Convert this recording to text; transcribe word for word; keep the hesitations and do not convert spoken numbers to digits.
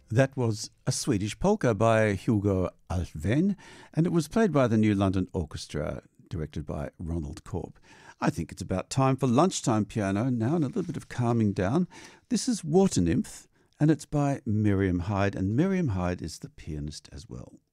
That was a Swedish polka by Hugo Alfvén, and it was played by the New London Orchestra, directed by Ronald Korb. I think it's about time for lunchtime piano now and a little bit of calming down. This is Water Nymph, and it's by Miriam Hyde, and Miriam Hyde is the pianist as well.